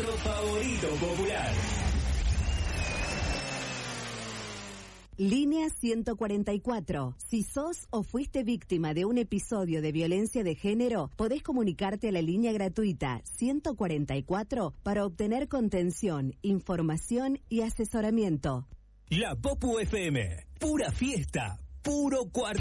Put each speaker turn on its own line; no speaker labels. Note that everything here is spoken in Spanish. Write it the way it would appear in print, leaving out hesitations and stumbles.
nuestro favorito popular.
Línea 144. Si sos o fuiste víctima de un episodio de violencia de género, podés comunicarte a la línea gratuita 144 para obtener contención, información y asesoramiento.
La Popu FM, pura fiesta, puro cuarto.